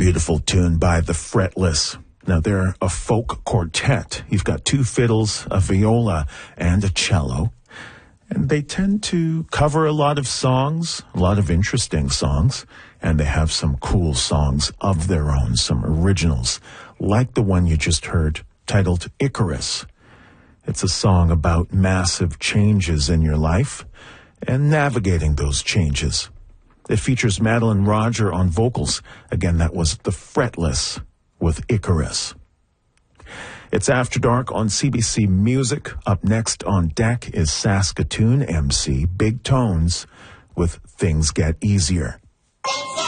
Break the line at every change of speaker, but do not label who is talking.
beautiful tune by The Fretless. Now, they're a folk quartet. You've got two fiddles, a viola, and a cello. And they tend to cover a lot of songs, a lot of interesting songs, and they have some cool songs of their own, some originals, like the one you just heard, titled Icarus. It's a song about massive changes in your life and navigating those changes. It features Madeline Roger on vocals. Again, that was The Fretless with Icarus. It's After Dark on CBC Music. Up next on deck is Saskatoon MC Big Tones with Things Get Easier.